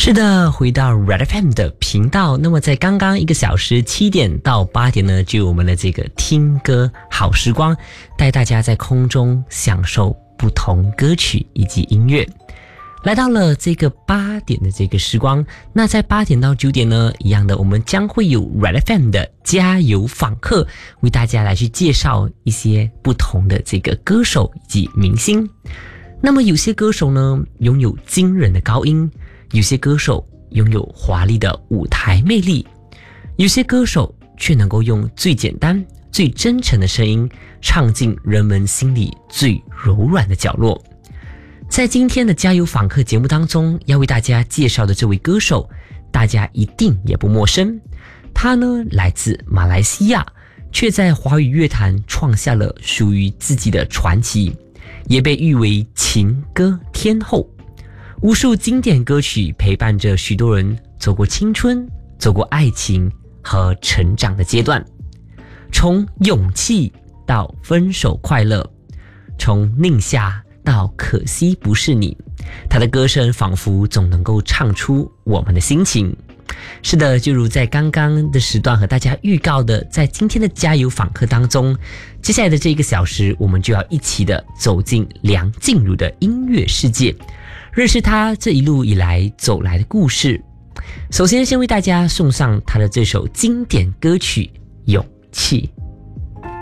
是的，回到 Red FM 的频道。那么在刚刚1个小时7点到8点呢，就有我们的这个听歌好时光，带大家在空中享受不同歌曲以及音乐。来到了这个8点的这个时光，那在8点到9点呢，一样的，我们将会有 Red FM 的加油访客，为大家来去介绍一些不同的这个歌手以及明星。那么有些歌手呢，拥有惊人的高音，有些歌手拥有华丽的舞台魅力，有些歌手却能够用最简单、最真诚的声音，唱进人们心里最柔软的角落。在今天的加油访客节目当中，要为大家介绍的这位歌手，大家一定也不陌生。他呢，来自马来西亚，却在华语乐坛创下了属于自己的传奇，也被誉为情歌天后。无数经典歌曲陪伴着许多人走过青春，走过爱情和成长的阶段。从勇气到分手快乐，从宁夏到可惜不是你，他的歌声仿佛总能够唱出我们的心情。是的，就如在刚刚的时段和大家预告的，在今天的加油访客当中，接下来的这1个小时，我们就要一起的走进梁静茹的音乐世界，认识他这一路以来走来的故事。首先为大家送上他的这首经典歌曲《勇气》。